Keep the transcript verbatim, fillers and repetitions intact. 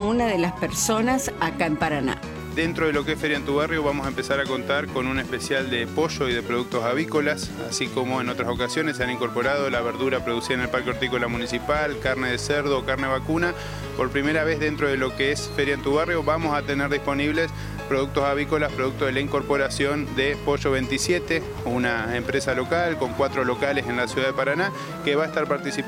una de las personas acá en Paraná. Dentro de lo que es Feria en tu Barrio vamos a empezar a contar con un especial de pollo y de productos avícolas, así como en otras ocasiones se han incorporado la verdura producida en el Parque Hortícola Municipal, carne de cerdo, carne vacuna. Por primera vez dentro de lo que es Feria en tu Barrio vamos a tener disponibles productos avícolas, producto de la incorporación de Pollo veintisiete, una empresa local con cuatro locales en la ciudad de Paraná, que va a estar participando